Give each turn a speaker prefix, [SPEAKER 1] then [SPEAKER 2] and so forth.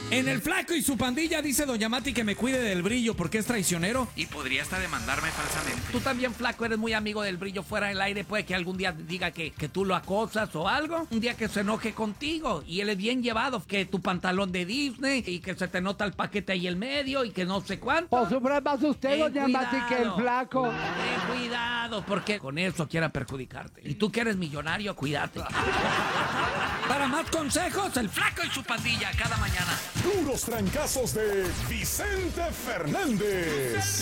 [SPEAKER 1] En el Flaco y su pandilla dice doña Mati que me cuide del Brillo porque es traicionero y podría hasta demandarme falsamente.
[SPEAKER 2] Tú también, Flaco, eres muy amigo del Brillo fuera del aire. Puede que algún día diga que tú lo acosas o algo. Un día que se enoje contigo y él es bien llevado, que tu pantalón de Disney y que se te nota el paquete ahí en medio y que no sé cuánto.
[SPEAKER 3] Por sufrir más usted, doña Mati, que el Flaco.
[SPEAKER 2] Ten cuidado, porque con eso quiera perjudicarte. Y tú que eres millonario, cuídate.
[SPEAKER 1] Para más consejos, el Flaco y su pandilla cada mañana.
[SPEAKER 4] Puros trancazos de Vicente Fernández.